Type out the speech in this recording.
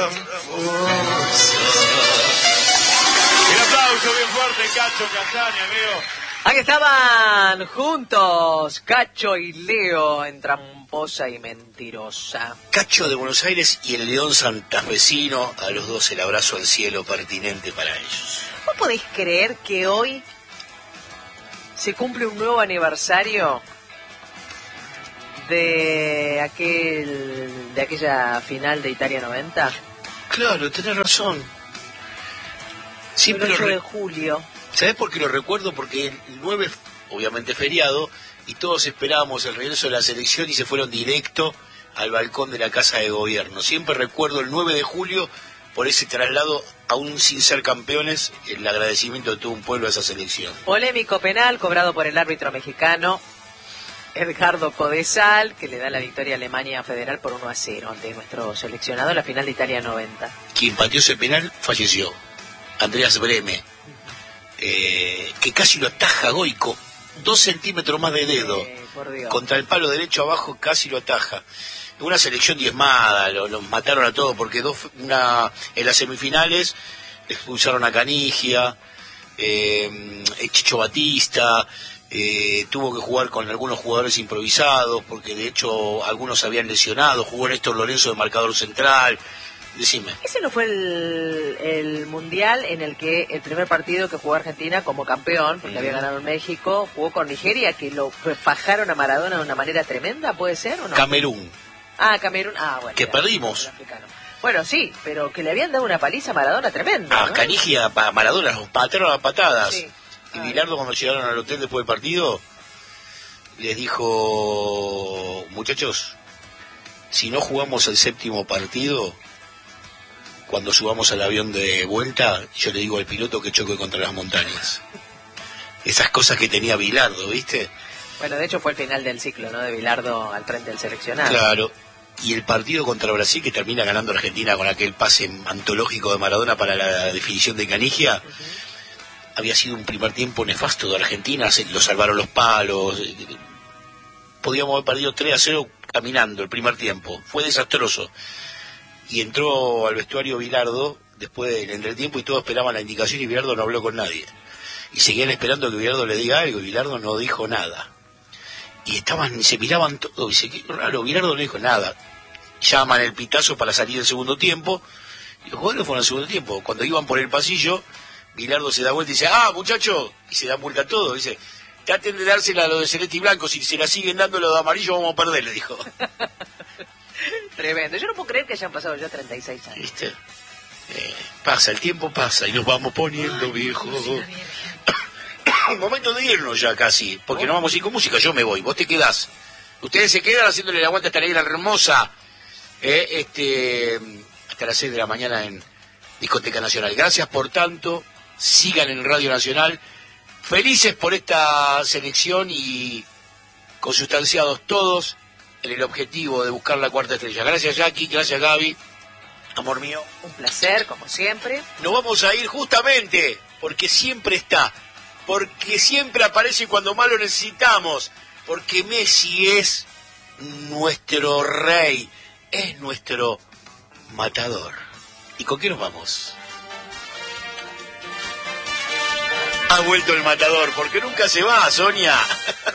tramposa. El aplauso bien fuerte, Cacho Castaña, amigo. Aquí estaban juntos Cacho y Leo en Tramposa y Mentirosa. Cacho de Buenos Aires y el León santafesino, a los dos el abrazo al cielo pertinente para ellos. ¿Vos podés creer que hoy se cumple un nuevo aniversario de aquella final de Italia 90? Claro, tenés razón. Siempre el 8 de julio. ¿Sabés por qué lo recuerdo? Porque el 9, obviamente feriado, y todos esperábamos el regreso de la selección y se fueron directo al balcón de la Casa de Gobierno. Siempre recuerdo el 9 de julio por ese traslado, aún sin ser campeones, el agradecimiento de todo un pueblo a esa selección. Polémico penal cobrado por el árbitro mexicano Edgardo Codesal, que le da la victoria a Alemania Federal por 1-0 ante nuestro seleccionado en la final de Italia 90. Quien pateó ese penal falleció, Andreas Brehme, que casi lo ataja Goico, 2 centímetros más de dedo, contra el palo derecho abajo, casi lo ataja. Una selección diezmada, los mataron a todos, porque en las semifinales expulsaron a Canigia, Chicho Batista, tuvo que jugar con algunos jugadores improvisados, porque de hecho algunos se habían lesionado, jugó Néstor Lorenzo de marcador central. Decime. Ese no fue el mundial en el que el primer partido que jugó Argentina como campeón, porque había ganado en México, jugó con Nigeria, que lo fajaron a Maradona de una manera tremenda, ¿puede ser o no? Camerún. Camerún, bueno. Que perdimos. Bueno, sí, pero que le habían dado una paliza a Maradona tremenda, ¿no? Canigia, Maradona, los mataron a patadas. Sí. Y Bilardo, cuando llegaron al hotel después del partido, les dijo: muchachos, si no jugamos el 7º partido, cuando subamos al avión de vuelta, yo le digo al piloto que choque contra las montañas. Esas cosas que tenía Bilardo, ¿viste? Bueno, de hecho fue el final del ciclo, ¿no? De Bilardo al frente del seleccionado. Claro. Y el partido contra Brasil, que termina ganando Argentina con aquel pase antológico de Maradona para la definición de Canigia, había sido un primer tiempo nefasto de Argentina, lo salvaron los palos. Podíamos haber perdido 3-0 caminando el primer tiempo. Fue desastroso. Y entró al vestuario Bilardo después del entretiempo y todos esperaban la indicación y Bilardo no habló con nadie. Y seguían esperando que Bilardo le diga algo y Bilardo no dijo nada. Y se miraban todos, dice, qué raro, Bilardo no dijo nada. Llaman el pitazo para salir del segundo tiempo, y los jugadores fueron al segundo tiempo. Cuando iban por el pasillo, Bilardo se da vuelta y dice: muchacho, y se da vuelta a todo, dice: traten de dársela a lo de celeste y blanco, si se la siguen dando lo de amarillo vamos a perder, le dijo. Tremendo, yo no puedo creer que hayan pasado ya 36 años. ¿Viste? Pasa, el tiempo pasa y nos vamos poniendo viejos. Momento de irnos ya casi, porque no vamos a ir con música. Yo me voy, vos te quedás. Ustedes se quedan haciéndole el aguante a esta negra hermosa, hasta las 6 de la mañana en Discoteca Nacional. Gracias por tanto, sigan en Radio Nacional, felices por esta selección y consustanciados todos en el objetivo de buscar la 4ª estrella. Gracias, Jackie, gracias, Gaby, amor mío. Un placer, como siempre. Nos vamos a ir justamente porque siempre está, porque siempre aparece cuando más lo necesitamos, porque Messi es nuestro rey, es nuestro matador. ¿Y con qué nos vamos? Ha vuelto el matador, porque nunca se va, Sonia.